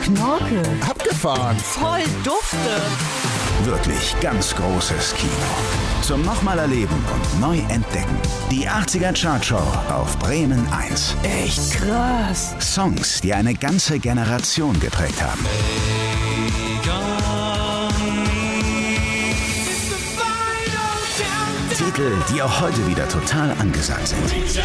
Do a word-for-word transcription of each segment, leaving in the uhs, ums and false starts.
Knorke. Abgefahren. Voll dufte. Wirklich ganz großes Kino. Zum nochmal erleben und neu entdecken. Die achtziger Chartshow auf Bremen eins. Echt krass. Songs, die eine ganze Generation geprägt haben. Titel, die auch heute wieder total angesagt sind.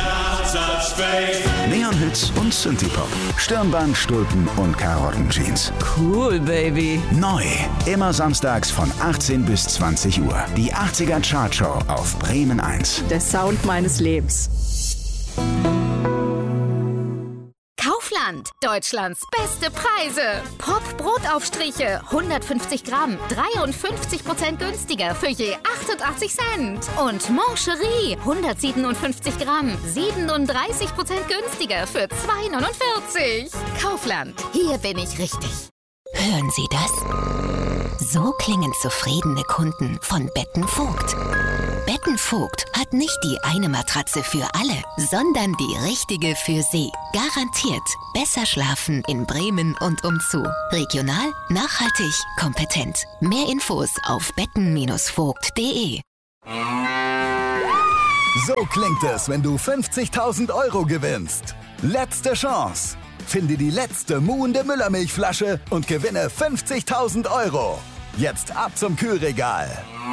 Neon-Hits und Synthie-Pop. Stirnband, Stulpen und Karottenjeans. Cool, Baby. Neu. Immer samstags von achtzehn bis zwanzig Uhr. Die achtziger Chartshow auf Bremen eins. Der Sound meines Lebens. Kaufland. Deutschlands beste Preise. Pop-Brotaufstriche. hundertfünfzig Gramm. dreiundfünfzig Prozent günstiger für je achtundachtzig Cent. Und Mancherie. hundertsiebenundfünfzig Gramm. siebenunddreißig Prozent günstiger für zwei neunundvierzig. Kaufland. Hier bin ich richtig. Hören Sie das? So klingen zufriedene Kunden von Betten Vogt. Betten Vogt hat nicht die eine Matratze für alle, sondern die richtige für Sie. Garantiert besser schlafen in Bremen und umzu. Regional, nachhaltig, kompetent. Mehr Infos auf betten vogt punkt de. So klingt es, wenn du fünfzigtausend Euro gewinnst. Letzte Chance. Finde die letzte muhende Müllermilchflasche und gewinne fünfzigtausend Euro. Jetzt ab zum Kühlregal.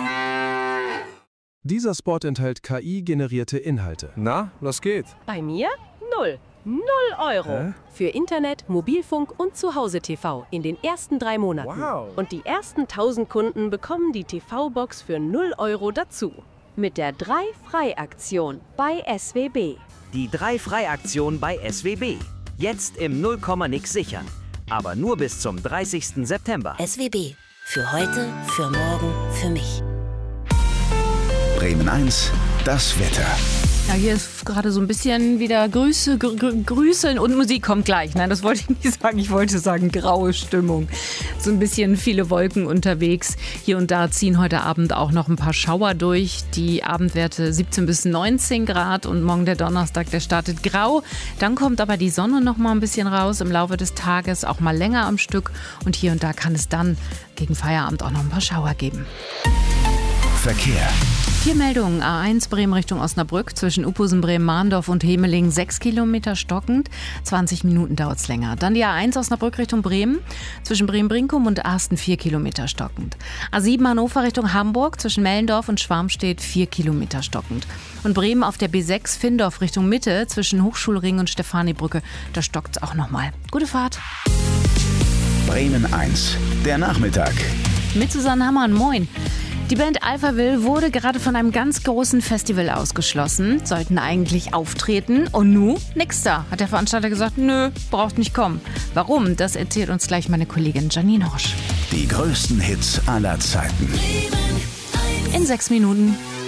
Dieser Spot enthält K I-generierte Inhalte. Na, was geht? Bei mir null. Null Euro. Hä? Für Internet, Mobilfunk und Zuhause-T V in den ersten drei Monaten. Wow. Und die ersten tausend Kunden bekommen die T V-Box für null Euro dazu. Mit der drei Frei Aktion bei S W B. Die drei Frei Aktion bei S W B. Jetzt im null Komma nix sichern. Aber nur bis zum dreißigsten September. S W B. Für heute, für morgen, für mich. Bremen eins, das Wetter. Ja, hier ist gerade so ein bisschen wieder Grüße, gr gr Grüßeln und Musik kommt gleich. Nein, das wollte ich nicht sagen. Ich wollte sagen graue Stimmung. So ein bisschen viele Wolken unterwegs. Hier und da ziehen heute Abend auch noch ein paar Schauer durch. Die Abendwerte siebzehn bis neunzehn Grad und morgen der Donnerstag, der startet grau. Dann kommt aber die Sonne noch mal ein bisschen raus im Laufe des Tages, auch mal länger am Stück. Und hier und da kann es dann gegen Feierabend auch noch ein paar Schauer geben. Verkehr. Vier Meldungen. A eins Bremen Richtung Osnabrück zwischen Uphusen, Bremen-Mahndorf und Hemeling sechs Kilometer stockend. zwanzig Minuten dauert es länger. Dann die A eins Osnabrück Richtung Bremen zwischen Bremen-Brinkum und Arsten vier Kilometer stockend. A sieben Hannover Richtung Hamburg zwischen Mellendorf und Schwarmstedt vier Kilometer stockend. Und Bremen auf der B sechs Findorf Richtung Mitte zwischen Hochschulring und Stefanibrücke. Da stockt es auch nochmal. Gute Fahrt. Bremen eins, der Nachmittag. Mit Susanne Hammann, moin. Die Band Alphaville wurde gerade von einem ganz großen Festival ausgeschlossen, sollten eigentlich auftreten und nu, nix da. Hat der Veranstalter gesagt, nö, braucht nicht kommen. Warum? Das erzählt uns gleich meine Kollegin Janine Horsch. Die größten Hits aller Zeiten. In sechs Minuten.